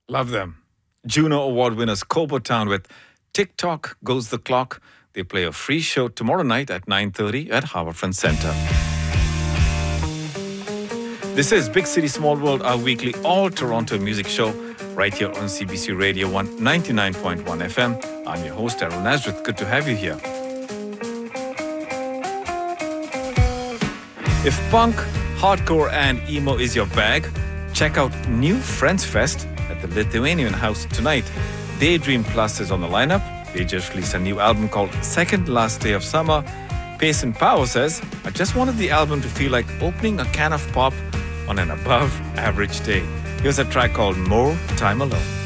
Love them. Juno Award winners Cobo Town with TikTok Goes the Clock. They play a free show tomorrow night at 9:30 at Harbourfront Centre. This is Big City Small World, our weekly all-Toronto music show, right here on CBC Radio 199.1 FM. I'm your host, Aaron Nazareth. Good to have you here. If punk, hardcore and emo is your bag, check out New Friends Fest at the Lithuanian House tonight. Daydream Plus is on the lineup. They just released a new album called Second Last Day of Summer. Pace and Power says, I just wanted the album to feel like opening a can of pop on an above-average day. Here's a track called More Time Alone.